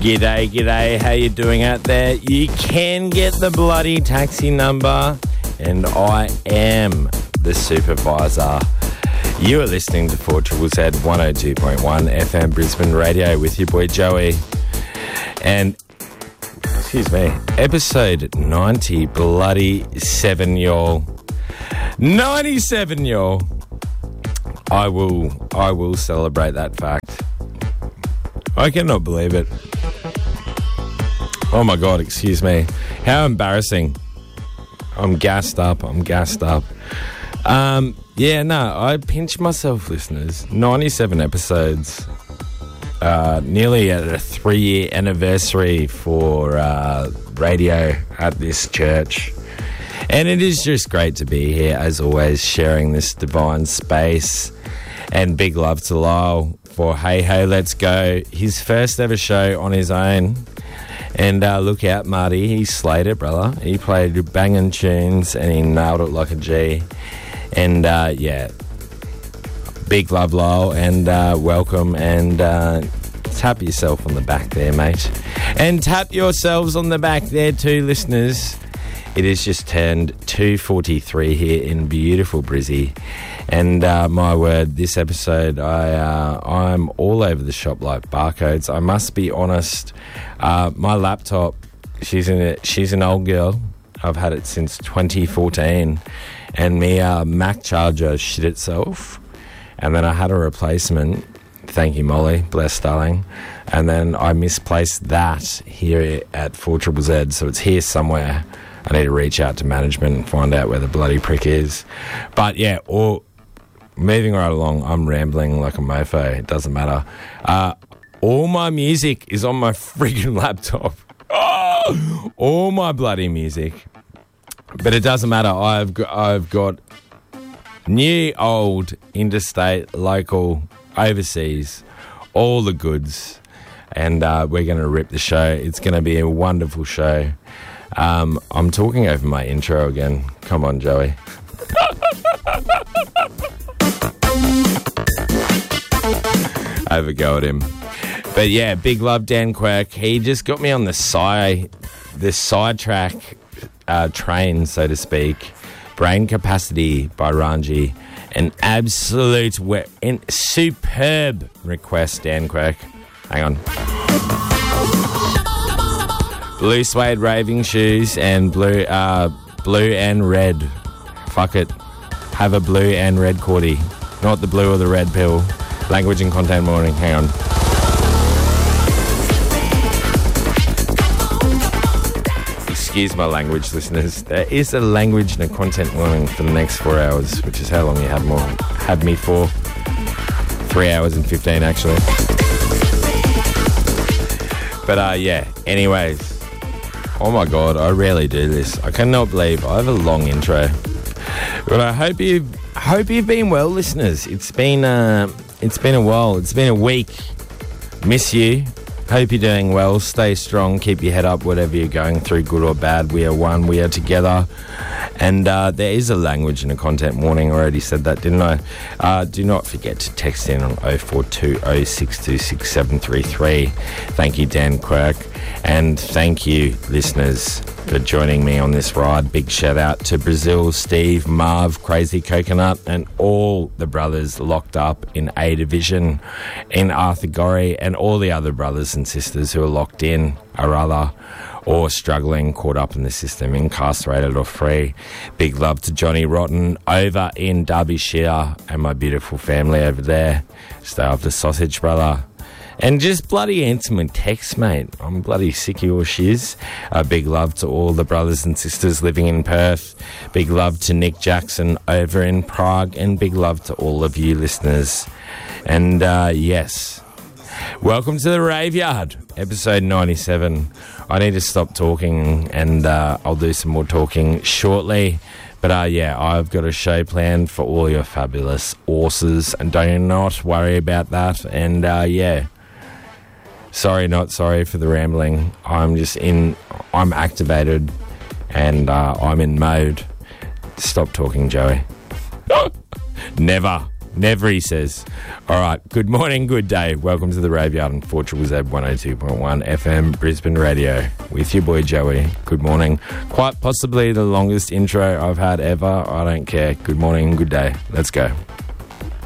G'day, g'day, how you doing out there? You can get the bloody taxi number, and I am the supervisor. You are listening to 4ZZZ 102.1 FM Brisbane Radio with your boy Joey. And, excuse me, episode 90 bloody 7, y'all. 97, y'all. I will celebrate that fact. I cannot believe it. Oh my God, excuse me. How embarrassing. I'm gassed up. I pinched myself, listeners. 97 episodes. Nearly at a 3-year anniversary for radio at this church. And it is just great to be here, as always, sharing this divine space. And big love to Lyle for Hey Let's Go, his first ever show on his own. And look out, Marty, he slayed it, brother. He played banging tunes and he nailed it like a G. And big love, Lyle, and welcome. And tap yourself on the back there, mate. And tap yourselves on the back there too, listeners. It has just turned 2:43 here in beautiful Brizzy. And my word, this episode, I'm all over the shop like barcodes. I must be honest, my laptop, she's an old girl. I've had it since 2014. And my Mac charger shit itself. And then I had a replacement. Thank you, Molly. Bless, darling. And then I misplaced that here at 4ZZZ. So it's here somewhere. I need to reach out to management and find out where the bloody prick is. But yeah, moving right along, I'm rambling like a mofo. It doesn't matter. All my music is on my friggin' laptop. All my bloody music. But it doesn't matter. I've got new, old, interstate, local, overseas, all the goods. And we're going to rip the show. It's going to be a wonderful show. I'm talking over my intro again. Come on, Joey. Have a go at him. But yeah, big love Dan Quirk. He just got me on the sidetrack train, so to speak. Brain Capacity by Ranji. An absolute superb request, Dan Quirk. Hang on. Blue suede raving shoes and blue and red. Fuck it. Have a blue and red cordy. Not the blue or the red pill. Language and content warning. Hang on. Excuse my language, listeners. There is a language and a content warning for the next 4 hours, which is how long you had me for. 3 hours and 15, actually. But anyways. Oh my God, I rarely do this. I cannot believe I have a long intro. But I hope you've been well, listeners. It's been a while. It's been a week. Miss you. Hope you're doing well. Stay strong. Keep your head up, whatever you're going through, good or bad. We are one. We are together. And there is a language and a content warning. I already said that, didn't I? Do not forget to text in on 0420 626 733. Thank you, Dan Quirk. And thank you, listeners, for joining me on this ride. Big shout out to Brazil, Steve, Marv, Crazy Coconut, and all the brothers locked up in A Division in Arthur Gorrie, and all the other brothers and sisters who are locked in or struggling, caught up in the system, incarcerated or free. Big love to Johnny Rotten over in Derbyshire and my beautiful family over there. Stay off the sausage, brother. And just bloody answer my text, mate. I'm bloody sick of your shiz. Big love to all the brothers and sisters living in Perth. Big love to Nick Jackson over in Prague. And big love to all of you listeners. And yes, welcome to the Raveyard, episode 97. I need to stop talking and I'll do some more talking shortly. But I've got a show planned for all your fabulous horses. And do not worry about that. And sorry, not sorry for the rambling. I'm activated and I'm in mode. Stop talking, Joey. Never. Never, he says. All right, good morning, good day. Welcome to the Graveyard on 4ZZZ 102.1 FM Brisbane Radio with your boy Joey. Good morning. Quite possibly the longest intro I've had ever. I don't care. Good morning, good day. Let's go.